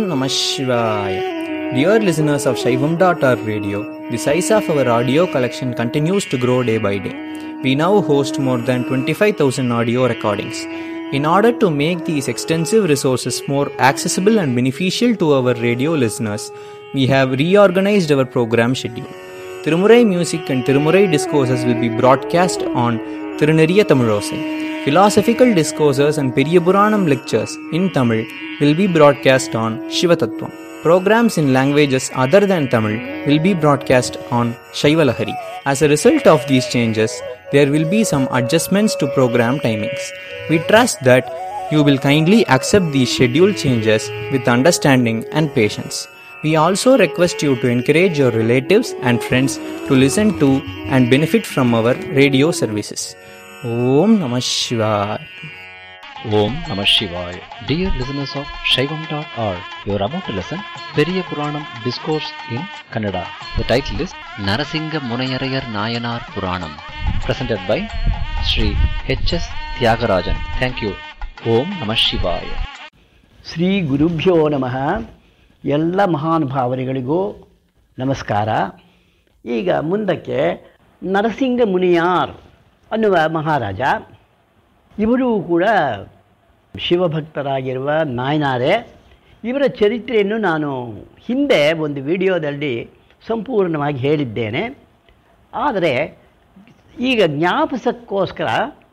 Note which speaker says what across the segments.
Speaker 1: Namah Shivaya. Dear listeners of Shaivam.org radio, the size of our audio collection continues to grow day by day. We now host more than 25,000 audio recordings. In order to make these extensive resources more accessible and beneficial to our radio listeners, we have reorganized our program schedule. Tirumurai music and Tirumurai discourses will be broadcast on Tiruneriya Tamilosai. Philosophical discourses and Periyapuranam lectures in Tamil will be broadcast on Shivatattvam. Programs in languages other than Tamil will be broadcast on Shaivalahari. As a result of these changes, there will be some adjustments to program timings. We trust that you will kindly accept these schedule changes with understanding and patience. We also request you to encourage your relatives and friends to listen to and benefit from our radio services. Om Namah Shivaya.
Speaker 2: Om Namah Shivaya. Dear listeners of Shaivam.org, you are about to listen Periya Puranam Discourse in Kannada. The title is Narasinga Munayarayar Nayanar Puranam, presented by Sri H.S. Tyagarajan. Thank you. Om Namah Shivaya.
Speaker 3: Shri ಗುರುಭ್ಯೋ ನಮಃ. ಎಲ್ಲ ಮಹಾನುಭಾವರಿಗಳಿಗೂ ನಮಸ್ಕಾರ. ಈಗ ಮುಂದಕ್ಕೆ ನರಸಿಂಗ ಮುನಿಯಾರ್ ಅನ್ನುವ ಮಹಾರಾಜ, ಇವರು ಕೂಡ ಶಿವಭಕ್ತರಾಗಿರುವ ನಾಯನಾರೇ. ಇವರ ಚರಿತ್ರೆಯನ್ನು ನಾನು ಹಿಂದೆ ಒಂದು ವಿಡಿಯೋದಲ್ಲಿ ಸಂಪೂರ್ಣವಾಗಿ ಹೇಳಿದ್ದೇನೆ. ಆದರೆ ಈಗ ಜ್ಞಾಪಕಕ್ಕೋಸ್ಕರ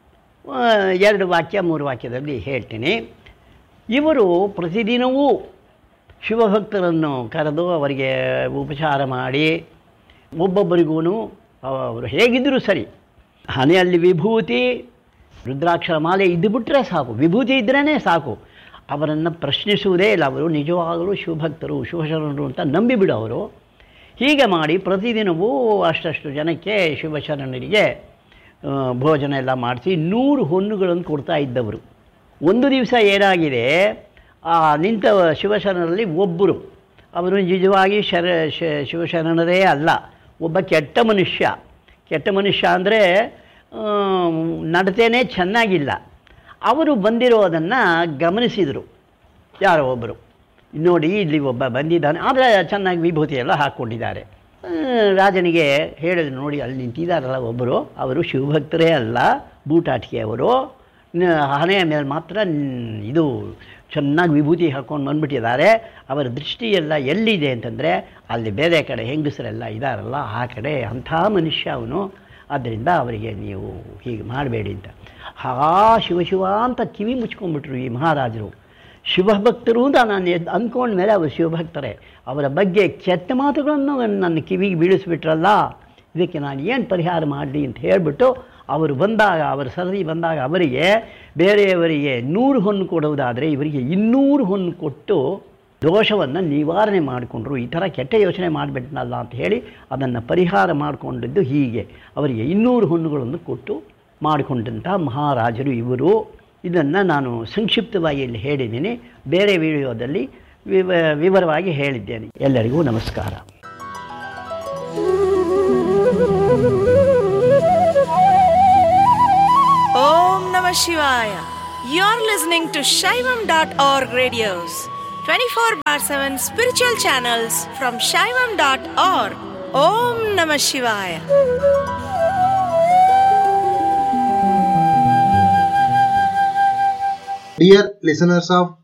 Speaker 3: 2 ವಾಕ್ಯ 3 ವಾಕ್ಯದಲ್ಲಿ ಹೇಳ್ತೀನಿ. ಇವರು ಪ್ರತಿದಿನವೂ ಶಿವಭಕ್ತರನ್ನು ಕರೆದು ಅವರಿಗೆ ಉಪಚಾರ ಮಾಡಿ, ಒಬ್ಬೊಬ್ಬರಿಗೂ ಅವರು ಹೇಗಿದ್ದರೂ ಸರಿ, ಹಣೆಯಲ್ಲಿ ವಿಭೂತಿ, ರುದ್ರಾಕ್ಷರ ಮಾಲೆ ಇದ್ದುಬಿಟ್ರೆ ಸಾಕು, ವಿಭೂತಿ ಇದ್ರೇ ಸಾಕು, ಅವರನ್ನು ಪ್ರಶ್ನಿಸುವುದೇ ಇಲ್ಲ. ಅವರು ನಿಜವಾಗಲೂ ಶಿವಭಕ್ತರು, ಶಿವಶರಣರು ಅಂತ ನಂಬಿಬಿಡೋರು. ಹೀಗೆ ಮಾಡಿ ಪ್ರತಿದಿನವೂ ಅಷ್ಟಷ್ಟು ಜನಕ್ಕೆ ಶಿವಶರಣರಿಗೆ ಭೋಜನ ಎಲ್ಲ ಮಾಡಿಸಿ 100 ಹೊನ್ನುಗಳನ್ನು ಕೊಡ್ತಾ ಇದ್ದವರು. ಒಂದು ದಿವಸ ಏನಾಗಿದೆ, ನಿಂತ ಶಿವಶರಣರಲ್ಲಿ ಒಬ್ಬರು, ಅವರು ನಿಜವಾಗಿ ಶಿವಶರಣರೇ ಅಲ್ಲ, ಒಬ್ಬ ಕೆಟ್ಟ ಮನುಷ್ಯ. ಕೆಟ್ಟ ಮನುಷ್ಯ ಅಂದರೆ ನಡತೆಯೇ ಚೆನ್ನಾಗಿಲ್ಲ. ಅವರು ಬಂದಿರೋದನ್ನು ಗಮನಿಸಿದರು ಯಾರೋ ಒಬ್ಬರು. ನೋಡಿ, ಇಲ್ಲಿ ಒಬ್ಬ ಬಂದಿದ್ದಾನೆ, ಆದರೆ ಚೆನ್ನಾಗಿ ವಿಭೂತಿ ಎಲ್ಲ ಹಾಕ್ಕೊಂಡಿದ್ದಾರೆ. ರಾಜನಿಗೆ ಹೇಳಿದ್ರು, ನೋಡಿ ಅಲ್ಲಿ ನಿಂತಿದ್ದಾರಲ್ಲ ಒಬ್ಬರು, ಅವರು ಶಿವಭಕ್ತರೇ ಅಲ್ಲ, ಬೂಟಾಟಿಕೆಯವರು, ಹಣೆಯ ಮೇಲೆ ಮಾತ್ರ ಇದು ಚೆನ್ನಾಗಿ ವಿಭೂತಿ ಹಾಕ್ಕೊಂಡು ಬಂದುಬಿಟ್ಟಿದ್ದಾರೆ. ಅವರ ದೃಷ್ಟಿಯೆಲ್ಲ ಎಲ್ಲಿದೆ ಅಂತಂದರೆ ಅಲ್ಲಿ ಬೇರೆ ಕಡೆ ಹೆಂಗಸರೆಲ್ಲ ಇದ್ದಾರಲ್ಲ ಆ ಕಡೆ, ಅಂಥ ಮನುಷ್ಯ ಅವನು. ಆದ್ದರಿಂದ ಅವರಿಗೆ ನೀವು ಹೀಗೆ ಮಾಡಬೇಡಿ ಅಂತ ಶಿವ ಅಂತ ಕಿವಿ ಮುಚ್ಕೊಂಡ್ಬಿಟ್ರು ಈ ಮಹಾರಾಜರು. ಶಿವಭಕ್ತರು ಅಂತ ನಾನು ಅಂದ್ಕೊಂಡ್ಮೇಲೆ ಅವರು ಶಿವಭಕ್ತರೇ. ಅವರ ಬಗ್ಗೆ ಕೆಟ್ಟ ಮಾತುಗಳನ್ನು ನನ್ನ ಕಿವಿಗೆ ಬೀಳಿಸ್ಬಿಟ್ರಲ್ಲ, ಇದಕ್ಕೆ ನಾನು ಏನು ಪರಿಹಾರ ಮಾಡಲಿ ಅಂತ ಹೇಳಿಬಿಟ್ಟು ಅವರು ಬಂದಾಗ, ಅವರ ಸರದಿ ಬಂದಾಗ ಅವರಿಗೆ ಬೇರೆಯವರಿಗೆ 100 ಹೊನ್ನು ಕೊಡುವುದಾದರೆ ಇವರಿಗೆ 200 ಹೊನ್ನು ಕೊಟ್ಟು ದೋಷವನ್ನು ನಿವಾರಣೆ ಮಾಡಿಕೊಂಡ್ರು. ಈ ಥರ ಕೆಟ್ಟ ಯೋಚನೆ ಮಾಡಿಬಿಟ್ನಲ್ಲ ಅಂತ ಹೇಳಿ ಅದನ್ನು ಪರಿಹಾರ ಮಾಡಿಕೊಂಡಿದ್ದು ಹೀಗೆ. ಅವರಿಗೆ 200 ಹೊನ್ನುಗಳನ್ನು ಕೊಟ್ಟು ಮಾಡಿಕೊಂಡಂಥ ಮಹಾರಾಜರು ಇವರು. ಇದನ್ನು ನಾನು ಸಂಕ್ಷಿಪ್ತವಾಗಿ ಇಲ್ಲಿ ಹೇಳಿದ್ದೀನಿ, ಬೇರೆ ವಿಡಿಯೋದಲ್ಲಿ ವಿವರವಾಗಿ ಹೇಳಿದ್ದೇನೆ. ಎಲ್ಲರಿಗೂ ನಮಸ್ಕಾರ.
Speaker 4: Om Namah Shivaya. You're listening to Shaivam.org radios, 24/7 spiritual channels from Shaivam.org. Om Namah Shivaya.
Speaker 5: Dear listeners of